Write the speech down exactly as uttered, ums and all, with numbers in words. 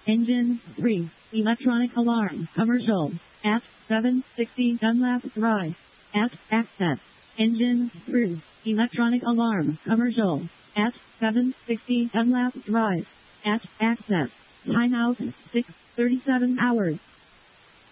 Engine three. Electronic alarm. Commercial. At seven sixty Dunlap Drive. At access. Engine three. Electronic alarm. Commercial. At seven sixty Dunlap Drive. At access. Timeout six thirty-seven hours.